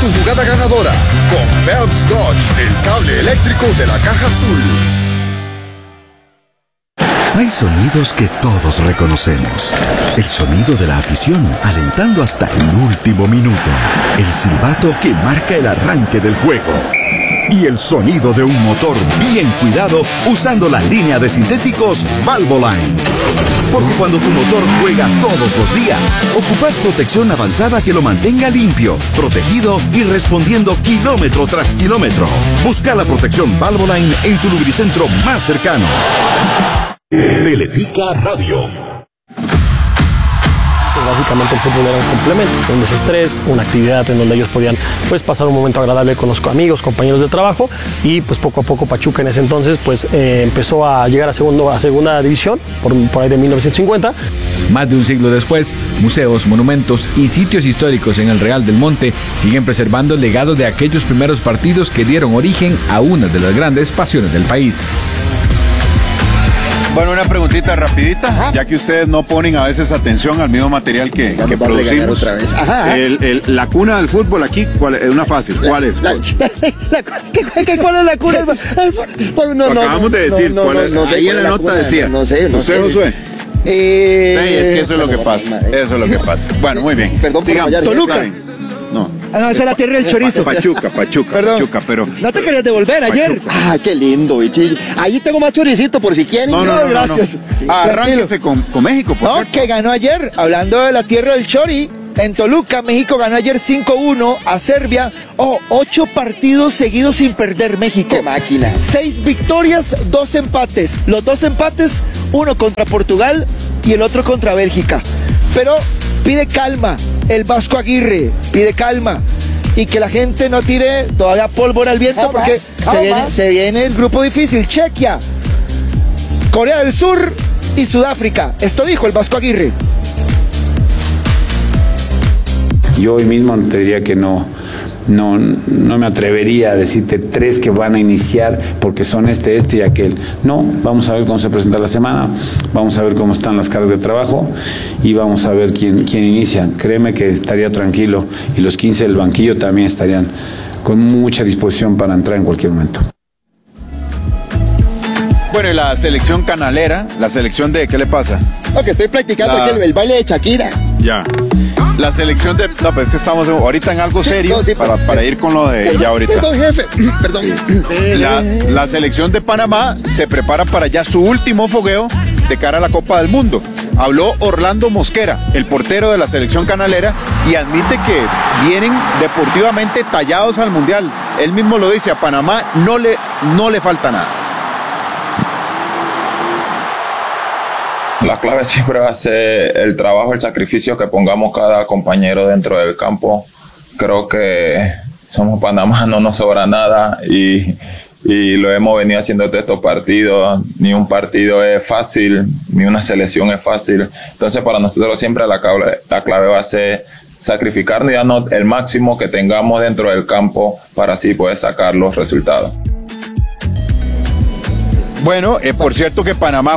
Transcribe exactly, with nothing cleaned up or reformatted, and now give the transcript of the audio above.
tu jugada ganadora con Phelps Dodge, el cable eléctrico de la Caja Azul. Hay sonidos que todos reconocemos. El sonido de la afición alentando hasta el último minuto. El silbato que marca el arranque del juego. Y el sonido de un motor bien cuidado usando la línea de sintéticos Valvoline. Porque cuando tu motor juega todos los días, ocupas protección avanzada que lo mantenga limpio, protegido y respondiendo kilómetro tras kilómetro. Busca la protección Valvoline en tu lubricentro más cercano. Teletica Radio. Pues básicamente el fútbol era un complemento, un desestrés, una actividad en donde ellos podían pues pasar un momento agradable con los amigos, compañeros de trabajo, y pues poco a poco Pachuca en ese entonces pues eh, empezó a llegar a, segundo, a segunda división por, por ahí de mil novecientos cincuenta. Más de un siglo después, museos, monumentos y sitios históricos en el Real del Monte siguen preservando el legado de aquellos primeros partidos que dieron origen a una de las grandes pasiones del país. Bueno, una preguntita rapidita, ajá, ya que ustedes no ponen a veces atención al mismo material que, que producimos. Otra vez. Ajá, ajá. El, el, la cuna del fútbol aquí, ¿cuál es? Una fácil, ¿cuál es? La, la, la, ¿qué, ¿Cuál es la cuna? No, no, acabamos de decir, no, cuál es. No, no sé, ahí en la, la nota cuna, decía. No, no sé, no ¿Usted, sé. Josué? Eh, sí, es que eso es lo que pasa, eso es lo que pasa. Bueno, muy bien. Perdón, sigamos. Toluca. No. Ah, no, esa es la tierra del chorizo. Pachuca, Pachuca, Perdón. Pachuca, pero... ¿No te querías devolver ayer? Ah, qué lindo, bichillo. Ahí tengo más choricito por si quieren. No, no, no, gracias. No, no. Sí, arránquese con, con México, por No, cierto. que ganó ayer, hablando de la tierra del chori. En Toluca, México ganó ayer cinco uno a Serbia. Oh, ocho partidos seguidos sin perder México. ¡Qué máquina! Seis victorias, dos empates. Los dos empates, uno contra Portugal y el otro contra Bélgica. Pero pide calma el Vasco Aguirre, pide calma. Y que la gente no tire todavía pólvora al viento calma, porque calma. Se, viene, se viene el grupo difícil. Chequia, Corea del Sur y Sudáfrica. Esto dijo el Vasco Aguirre. Yo hoy mismo te diría que no, no, no me atrevería a decirte tres que van a iniciar porque son este, este y aquel. No, vamos a ver cómo se presenta la semana, vamos a ver cómo están las cargas de trabajo y vamos a ver quién, quién inicia. Créeme que estaría tranquilo y los quince del banquillo también estarían con mucha disposición para entrar en cualquier momento. Bueno, y la selección canalera, la selección de, ¿qué le pasa? No, que estoy practicando la... aquí el, el baile de Shakira. Ya. La selección de... No, pues es que estamos ahorita en algo serio, sí, no, sí, para, para ir con lo de perdón, ya ahorita. Perdón, jefe. Perdón. La, la selección de Panamá se prepara para ya su último fogueo de cara a la Copa del Mundo. Habló Orlando Mosquera, el portero de la selección canalera, y admite que vienen deportivamente tallados al Mundial. Él mismo lo dice, a Panamá no le, no le falta nada. La clave siempre va a ser el trabajo, el sacrificio que pongamos cada compañero dentro del campo. Creo que somos Panamá, no nos sobra nada y, y lo hemos venido haciendo de estos partidos. Ni un partido es fácil, ni una selección es fácil. Entonces para nosotros siempre la clave, la clave va a ser sacrificarnos y darnos el máximo que tengamos dentro del campo para así poder sacar los resultados. Bueno, eh, por cierto que Panamá